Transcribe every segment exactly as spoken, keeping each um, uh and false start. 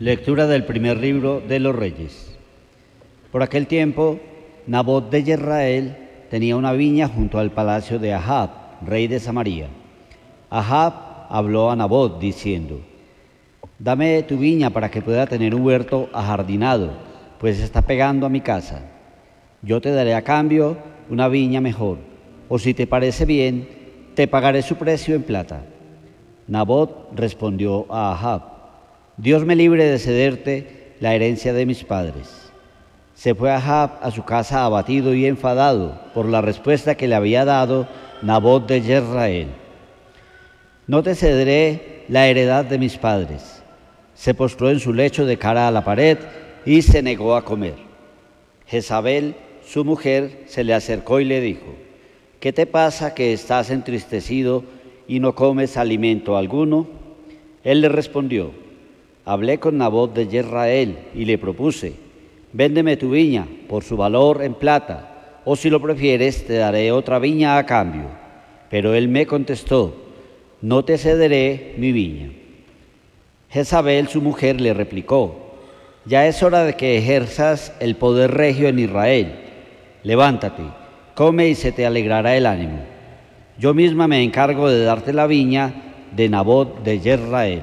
Lectura del primer libro de los Reyes. Por aquel tiempo, Nabot de Jezreel tenía una viña junto al palacio de Ahab, rey de Samaria. Ahab habló a Nabot diciendo: «Dame tu viña para que pueda tener un huerto ajardinado, pues está pegando a mi casa. Yo te daré a cambio una viña mejor, o si te parece bien, te pagaré su precio en plata». Nabot respondió a Ahab: «Dios me libre de cederte la herencia de mis padres». Se fue Ahab a su casa abatido y enfadado por la respuesta que le había dado Nabot de Jezreel. «No te cederé la heredad de mis padres». Se postró en su lecho de cara a la pared y se negó a comer. Jezabel, su mujer, se le acercó y le dijo: «¿Qué te pasa que estás entristecido y no comes alimento alguno?». Él le respondió: «Hablé con Nabot de Jezreel y le propuse: véndeme tu viña por su valor en plata, o si lo prefieres te daré otra viña a cambio». Pero él me contestó: «No te cederé mi viña». Jezabel, su mujer, le replicó: «Ya es hora de que ejerzas el poder regio en Israel. Levántate, come y se te alegrará el ánimo. Yo misma me encargo de darte la viña de Nabot de Jezreel».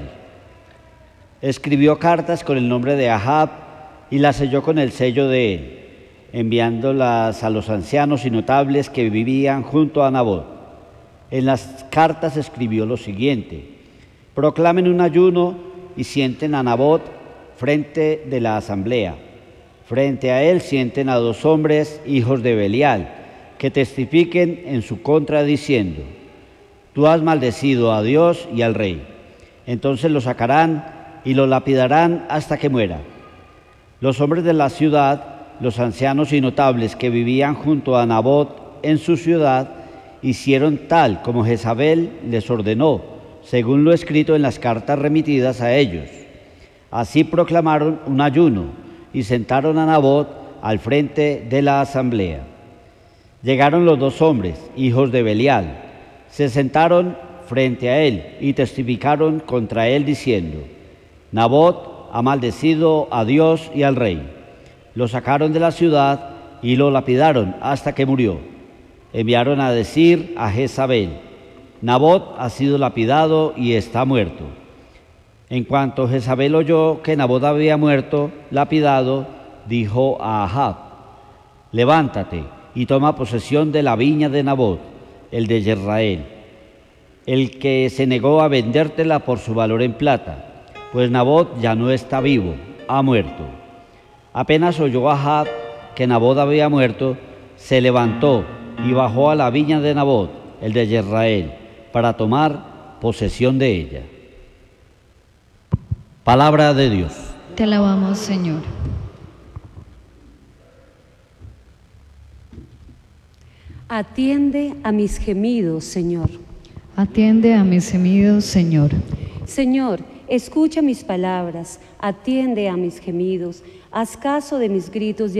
Escribió cartas con el nombre de Ahab y las selló con el sello de él, enviándolas a los ancianos y notables que vivían junto a Nabot. En las cartas escribió lo siguiente: «Proclamen un ayuno y sienten a Nabot frente de la asamblea. Frente a él sienten a dos hombres, hijos de Belial, que testifiquen en su contra diciendo: tú has maldecido a Dios y al rey». Entonces lo sacarán y lo lapidarán hasta que muera. Los hombres de la ciudad, los ancianos y notables que vivían junto a Nabot en su ciudad, hicieron tal como Jezabel les ordenó, según lo escrito en las cartas remitidas a ellos. Así proclamaron un ayuno y sentaron a Nabot al frente de la asamblea. Llegaron los dos hombres, hijos de Belial, se sentaron frente a él y testificaron contra él diciendo: Nabot ha maldecido a Dios y al rey. Lo sacaron de la ciudad y lo lapidaron hasta que murió. Enviaron a decir a Jezabel: Nabot ha sido lapidado y está muerto. En cuanto Jezabel oyó que Nabot había muerto, lapidado, dijo a Ahab: levántate y toma posesión de la viña de Nabot, el de Jezreel, el que se negó a vendértela por su valor en plata, pues Nabot ya no está vivo, ha muerto. Apenas oyó Ahab que Nabot había muerto, se levantó y bajó a la viña de Nabot, el de Jezreel, para tomar posesión de ella. Palabra de Dios. Te alabamos, Señor. Atiende a mis gemidos, Señor. Atiende a mis gemidos, Señor. Señor, escucha mis palabras, atiende a mis gemidos, haz caso de mis gritos de